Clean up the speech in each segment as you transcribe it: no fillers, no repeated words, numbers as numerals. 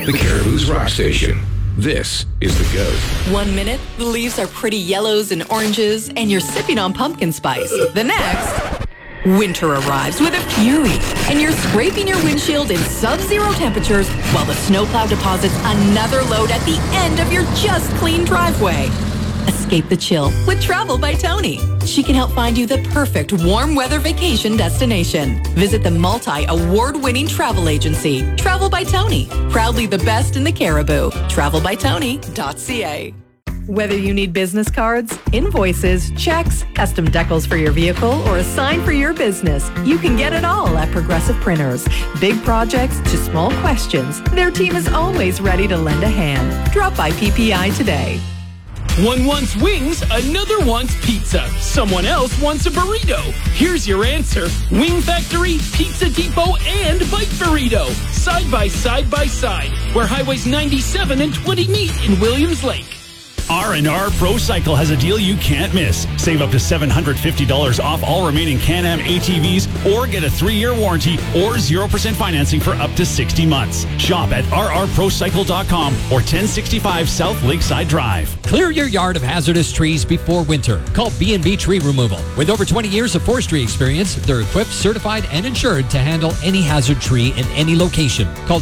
The Caribou's Rock Station. This is The Goat. 1 minute, the leaves are pretty yellows and oranges, and you're sipping on pumpkin spice. The next, winter arrives with a fury, and you're scraping your windshield in sub-zero temperatures while the snowplow deposits another load at the end of your just clean driveway. Escape the chill with Travel by Tony. She can help find you the perfect warm weather vacation destination. Visit the multi-award-winning travel agency, Travel by Tony. Proudly the best in the Caribou. TravelByTony.ca. Whether you need business cards, invoices, checks, custom decals for your vehicle, or a sign for your business, you can get it all at Progressive Printers. Big projects to small questions, their team is always ready to lend a hand. Drop by PPI today. One wants wings, another wants pizza. Someone else wants a burrito. Here's your answer. Wing Factory, Pizza Depot, and Bike Burrito. Side by side, where Highways 97 and 20 meet in Williams Lake. R&R Pro Cycle has a deal you can't miss. Save up to $750 off all remaining Can-Am ATVs, or get a 3-year warranty or 0% financing for up to 60 months. Shop at rrprocycle.com or 1065 South Lakeside Drive. Clear your yard of hazardous trees before winter. Call B&B Tree Removal. With over 20 years of forestry experience, they're equipped, certified, and insured to handle any hazard tree in any location. Call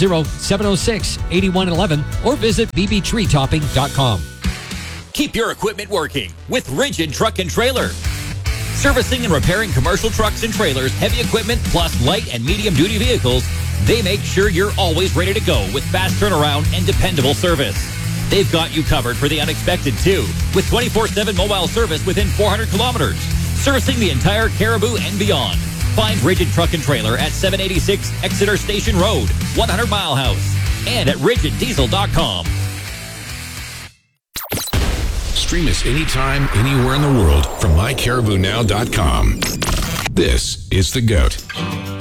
250-706-8111 or visit bbtreetopping.com. Keep your equipment working with Rigid Truck and Trailer. Servicing and repairing commercial trucks and trailers, heavy equipment, plus light and medium duty vehicles, they make sure you're always ready to go with fast turnaround and dependable service. They've got you covered for the unexpected too, with 24/7 mobile service within 400 kilometers, servicing the entire Caribou and beyond. Find Rigid Truck and Trailer at 786 Exeter Station Road, 100 Mile House, and at rigiddiesel.com. Stream us anytime, anywhere in the world from mycaribounow.com. This is The Goat.